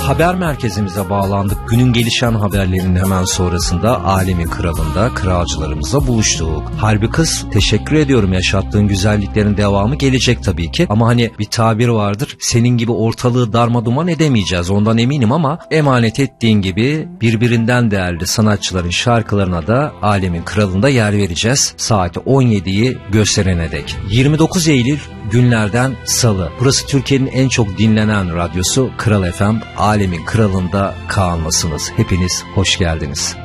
Haber merkezimize bağlandık. Günün gelişen haberlerinin hemen sonrasında Alemin Kralı'nda kralcılarımızla buluştuk. Harbi kız, teşekkür ediyorum, yaşattığın güzelliklerin devamı gelecek tabii ki. Ama hani bir tabir vardır, senin gibi ortalığı darmaduman edemeyeceğiz, ondan eminim, ama emanet ettiğin gibi birbirinden değerli sanatçıların şarkılarına da Alemin Kralı'nda yer vereceğiz. Saati 17'yi gösterene dek. 29 Eylül günlerden Salı. Burası Türkiye'nin en çok dinlenen radyosu Kral FM. Alemin Kralı'nda kalmasınız. Hepiniz hoş geldiniz.